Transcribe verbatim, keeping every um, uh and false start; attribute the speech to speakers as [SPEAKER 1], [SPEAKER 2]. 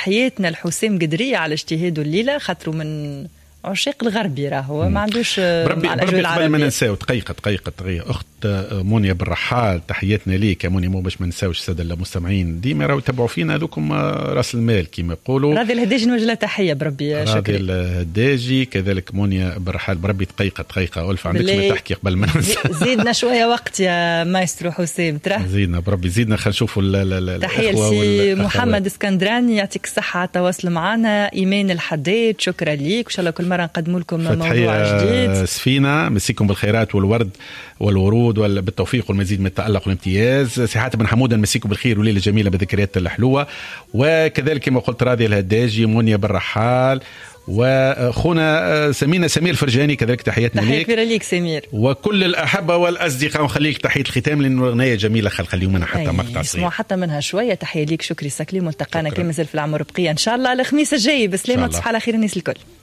[SPEAKER 1] تحياتنا لحسام قدرية على اجتهاده الليلة، خاطروا من عشاق الغربي راهو ما عندوش
[SPEAKER 2] بربي
[SPEAKER 1] مع الأجواء العربية.
[SPEAKER 2] قبل ما ننساو دقيقة دقيقة دقيقة أخت مونيا بالرحال، تحياتنا ليك يا مونيا، مو باش ما نساوش السادة المستمعين ديما راهو يتبعوا فينا هذوكم راس المال كما يقولوا.
[SPEAKER 1] راضي الهداجي نوجه لها تحية بربي، شكرا.
[SPEAKER 2] راضي الهداجي كذلك مونيا بالرحال، بربي دقيقة دقيقة ألف عندك ما تحكي قبل ما ننسى.
[SPEAKER 1] زيدنا شوية وقت يا مايسترو حسام ترى.
[SPEAKER 2] زيدنا بربي زيدنا، خلينا نشوفوا
[SPEAKER 1] تحية لسي محمد اسكندراني يعطيك الصحة على التواصل معنا. إيمان الحداد شكرا ليك، وإن شاء الله كل مرة نقدم لكم موضوع جديد.
[SPEAKER 2] سفينة مسيكم بالخيرات والورد والورود بالتوفيق والمزيد من التألق والامتياز. سي حاتم بن حمودة مسيكم بالخير وليلة جميلة بذكريات الحلوة. وكذلك كما قلت راضي الهداجي، مونيا بالرحال، وخونا سمينا سمير فرجاني كذلك تحياتنا ليك.
[SPEAKER 1] تحية كبيرة ليك سمير،
[SPEAKER 2] وكل الأحبة والأصدقاء. ونخليك تحية الختام لأنه أغنية جميلة خليهم منها حتى مقطع صغير
[SPEAKER 1] اسمعوا حتى منها شوية. تحية ليك شكري سكلي، ملتقانا كما زال في العمر بقية إن شاء الله الخميس الجاي. بسلامة تصبح على خير الناس الكل.